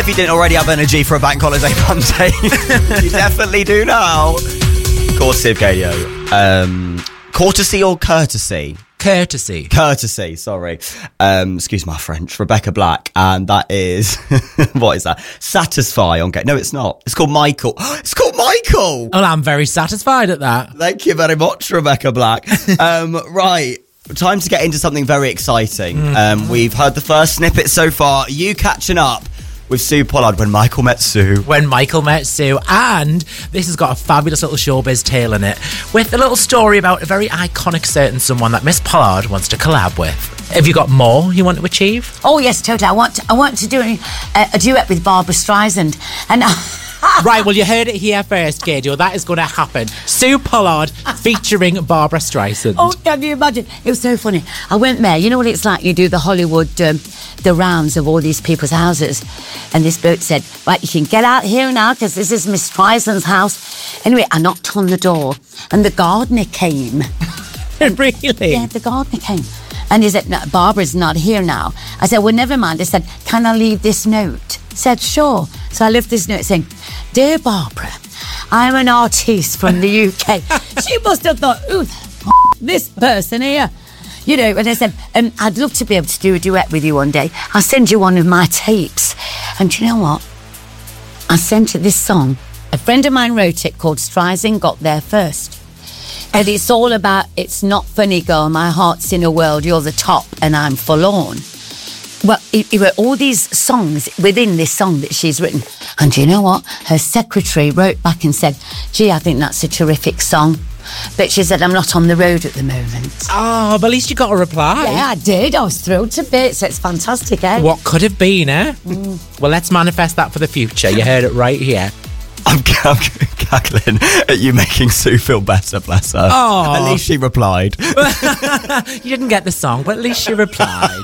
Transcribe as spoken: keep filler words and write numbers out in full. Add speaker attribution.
Speaker 1: if you didn't already have energy for a bank holiday Monday, you definitely do now. Courtesy of Gadio. Um, courtesy or courtesy?
Speaker 2: Courtesy.
Speaker 1: Courtesy, sorry. Um, excuse my French. Rebecca Black. And that is, what is that? Satisfy on Gadio. No, it's not. It's called Michael. It's called Michael.
Speaker 2: Well, I'm very satisfied at that.
Speaker 1: Thank you very much, Rebecca Black. um, right. Time to get into something very exciting. Mm. Um, we've heard the first snippet so far. You catching up with Sue Pollard when Michael met Sue.
Speaker 2: When Michael met Sue. And this has got a fabulous little showbiz tale in it, with a little story about a very iconic certain someone that Miss Pollard wants to collab with. Have you got more you want to achieve?
Speaker 3: Oh, yes, totally. I want to, I want to do a, a duet with Barbara Streisand. And
Speaker 2: right, well, you heard it here first, Gadio. That is going to happen. Sue Pollard featuring Barbara Streisand.
Speaker 3: Oh, can you imagine? It was so funny. I went there. You know what it's like? You do the Hollywood, um, the rounds of all these people's houses. And this boat said, right, you can get out here now because this is Miss Streisand's house. Anyway, I knocked on the door and the gardener came.
Speaker 2: Really?
Speaker 3: Yeah, the gardener came. And he said, no, Barbara's not here now. I said, well, never mind. I said, can I leave this note? He said, sure. So I left this note saying, Dear Barbara, I'm an artiste from the U K. She must have thought, ooh, this person here. You know, and I said, um, I'd love to be able to do a duet with you one day. I'll send you one of my tapes. And do you know what? I sent her this song. A friend of mine wrote it called Streisand Got There First. And it's all about, it's not funny, girl, my heart's in a world, you're the top and I'm forlorn. Well, it, it were all these songs within this song that she's written. And do you know what? Her secretary wrote back and said, gee, I think that's a terrific song. But she said, I'm not on the road at the moment.
Speaker 2: Oh, but at least you got a reply.
Speaker 3: Yeah, I did. I was thrilled to bits. It's fantastic, eh?
Speaker 2: What could have been, eh? Mm. Well, let's manifest that for the future. You heard it right here.
Speaker 1: I'm, I'm cackling at you making Sue feel better, bless her.
Speaker 2: Oh.
Speaker 1: At least she replied.
Speaker 2: You didn't get the song, but at least she replied.